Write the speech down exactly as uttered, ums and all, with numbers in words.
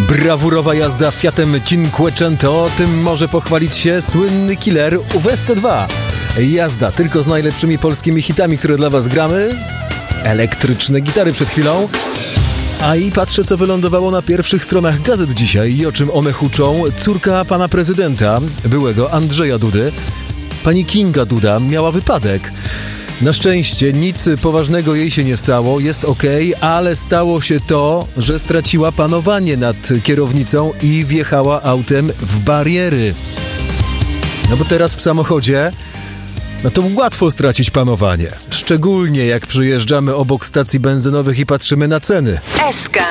Brawurowa jazda Fiatem Cinquecento, o tym może pochwalić się słynny killer U W S C dwa. Jazda tylko z najlepszymi polskimi hitami, które dla was gramy. Elektryczne gitary przed chwilą. A i patrzę, co wylądowało na pierwszych stronach gazet dzisiaj i o czym one huczą. Córka pana prezydenta, byłego Andrzeja Dudy, pani Kinga Duda, miała wypadek. Na szczęście nic poważnego jej się nie stało, jest okej, ale stało się to, że straciła panowanie nad kierownicą i wjechała autem w bariery. No bo teraz w samochodzie, no to łatwo stracić panowanie. Szczególnie jak przyjeżdżamy obok stacji benzynowych i patrzymy na ceny. S K.